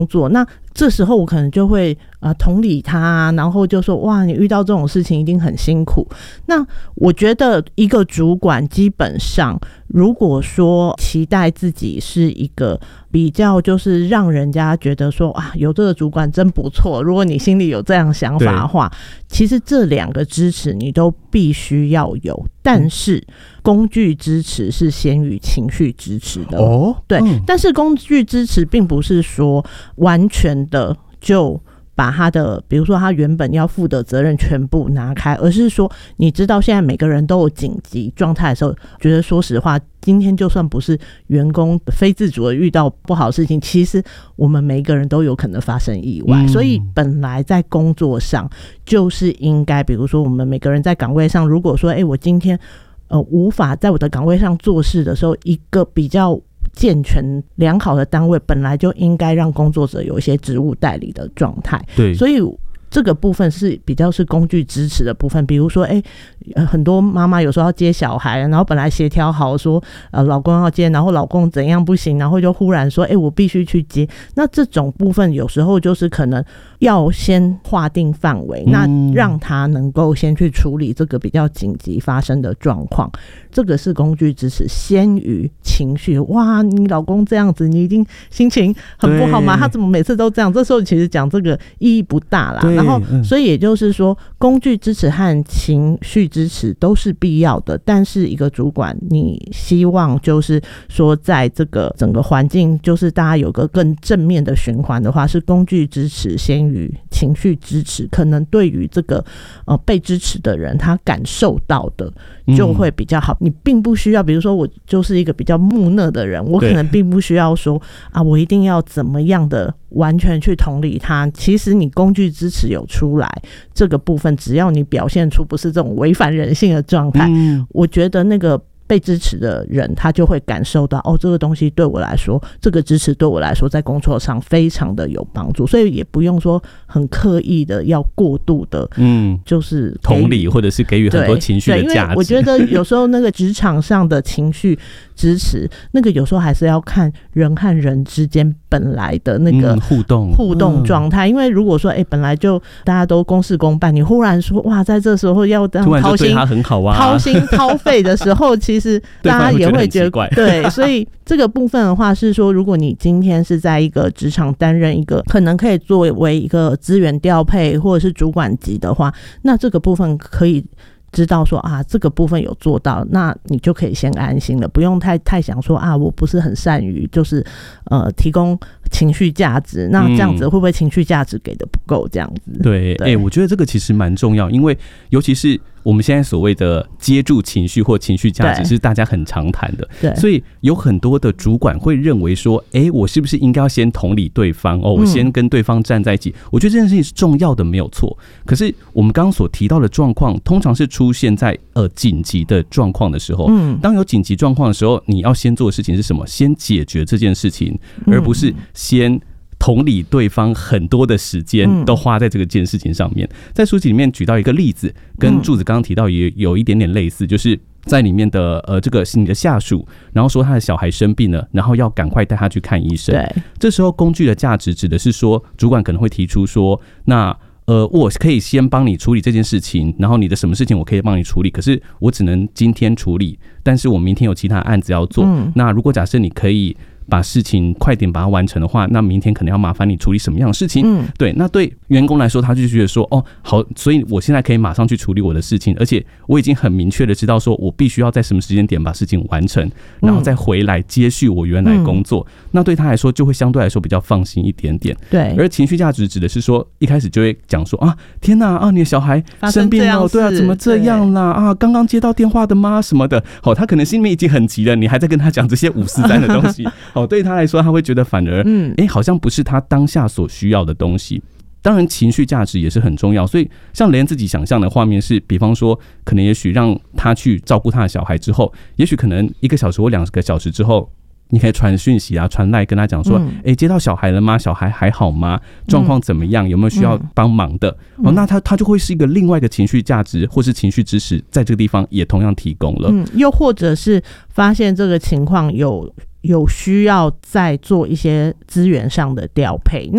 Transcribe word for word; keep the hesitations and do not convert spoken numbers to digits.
作，那这时候我可能就会呃同理他，然后就说哇，你遇到这种事情一定很辛苦。那我觉得一个主管基本上如果说期待自己是一个比较就是让人家觉得说啊有这个主管真不错，如果你心里有这样想法的话，其实这两个支持你都必须要有，但是工具支持是先于情绪支持的哦。对、嗯，但是工具支持并不是说完全的就把他的比如说他原本要负的责任全部拿开，而是说你知道现在每个人都有紧急状态的时候，觉得说实话今天就算不是员工非自主的遇到不好的事情，其实我们每一个人都有可能发生意外、嗯、所以本来在工作上就是应该比如说我们每个人在岗位上，如果说哎、欸，我今天呃无法在我的岗位上做事的时候，一个比较健全良好的单位本来就应该让工作者有一些职务代理的状态。对，所以这个部分是比较是工具支持的部分。比如说哎、欸，很多妈妈有时候要接小孩，然后本来协调好说呃老公要接，然后老公怎样不行，然后就忽然说哎、欸，我必须去接，那这种部分有时候就是可能要先划定范围、嗯、那让他能够先去处理这个比较紧急发生的状况，这个是工具支持先于情绪。哇，你老公这样子你一定心情很不好吗？他怎么每次都这样？这时候其实讲这个意义不大啦。然后所以也就是说工具支持和情绪支持都是必要的，但是一个主管你希望就是说在这个整个环境就是大家有个更正面的循环的话，是工具支持先于情绪支持，可能对于这个呃被支持的人他感受到的就会比较好、嗯、你并不需要比如说我就是一个比较木讷的人，我可能并不需要说啊我一定要怎么样的完全去同理他，其实你工具支持有出来这个部分，只要你表现出不是这种违反人性的状态、嗯、我觉得那个被支持的人他就会感受到哦，这个东西对我来说，这个支持对我来说在工作上非常的有帮助，所以也不用说很刻意的要过度的嗯，就是同理或者是给予很多情绪的价值。因为我觉得有时候那个职场上的情绪支持那个有时候还是要看人和人之间本来的那个互动互动状态、嗯、因为如果说哎、欸，本来就大家都公事公办，你忽然说哇在这时候要这样掏心掏心掏肺的时候其实大家也会觉得对，所以这个部分的话是说，如果你今天是在一个职场担任一个可能可以作为一个资源调配或者是主管级的话，那这个部分可以知道说啊这个部分有做到，那你就可以先安心了，不用太太想说啊我不是很善于就是呃提供情绪价值，那这样子会不会情绪价值给的不够这样子、嗯、 对，哎、欸，我觉得这个其实蛮重要，因为尤其是我们现在所谓的接住情绪或情绪价值是大家很常谈的，对，所以有很多的主管会认为说哎、欸，我是不是应该要先同理对方哦，我先跟对方站在一起、嗯、我觉得这件事情是重要的没有错，可是我们刚刚所提到的状况通常是出现在呃紧急的状况的时候、嗯、当有紧急状况的时候，你要先做的事情是什么？先解决这件事情，而不是先同理对方很多的时间都花在这个件事情上面、嗯、在书籍里面举到一个例子，跟柱子刚刚提到也有一点点类似，就是在里面的呃，这个是你的下属，然后说他的小孩生病了，然后要赶快带他去看医生。对，这时候工具的价值指的是说，主管可能会提出说，那呃，我可以先帮你处理这件事情，然后你的什么事情我可以帮你处理，可是我只能今天处理，但是我明天有其他案子要做。嗯、那如果假设你可以把事情快点把它完成的话，那明天可能要麻烦你处理什么样的事情。嗯，对，那对员工来说他就觉得说哦好，所以我现在可以马上去处理我的事情，而且我已经很明确的知道说我必须要在什么时间点把事情完成，然后再回来接续我原来工作、嗯、那对他来说就会相对来说比较放心一点点。对，而情绪价值指的是说一开始就会讲说啊天哪啊你的小孩生病了，对啊怎么这样啦啊刚刚接到电话的吗什么的，好他可能心里面已经很急了，你还在跟他讲这些五四三的东西好对他来说他会觉得反而嗯哎好像不是他当下所需要的东西。当然情绪价值也是很重要，所以像连自己想象的画面是比方说可能也许让他去照顾他的小孩之后，也许可能一个小时或两个小时之后你可以传讯息啊传赖跟他讲说哎、嗯欸，接到小孩了吗？小孩还好吗？状况怎么样？有没有需要帮忙的、嗯哦、那他他就会是一个另外一个情绪价值或是情绪支持在这个地方也同样提供了。嗯， 又或者是发现这个情况有有需要再做一些资源上的调配。